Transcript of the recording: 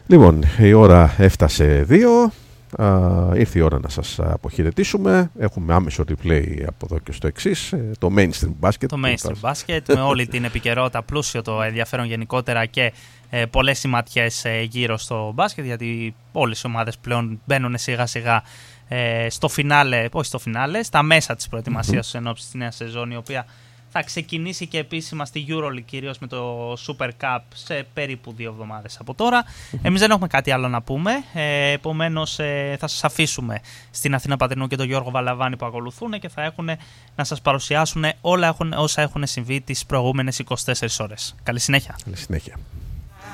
Λοιπόν, η ώρα έφτασε 2. Ήρθε η ώρα να σας αποχαιρετήσουμε. Έχουμε άμεσο replay από εδώ και στο εξής, το mainstream basket. Το mainstream basket με όλη την επικαιρότητα, πλούσιο το ενδιαφέρον γενικότερα και πολλές συμματιές γύρω στο μπάσκετ, γιατί όλες οι ομάδες πλέον μπαίνουν σιγά σιγά στο φινάλε, όχι στο φινάλε, στα μέσα της προετοιμασίας ενόψεις της νέας σεζόν, η οποία θα ξεκινήσει και επίσημα στη EuroLeague, κυρίως με το Super Cup, σε περίπου 2 εβδομάδες από τώρα. Εμείς δεν έχουμε κάτι άλλο να πούμε, επομένως θα σας αφήσουμε στην Αθήνα Πατρινού και τον Γιώργο Βαλαβάνη που ακολουθούν και θα έχουν να σας παρουσιάσουν όλα όσα έχουν συμβεί τις προηγούμενες 24 ώρες. Καλή συνέχεια. Καλή συνέχεια.